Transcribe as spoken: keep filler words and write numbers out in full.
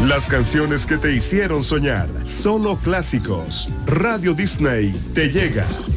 Las canciones que te hicieron soñar. Solo clásicos. Radio Disney te llega.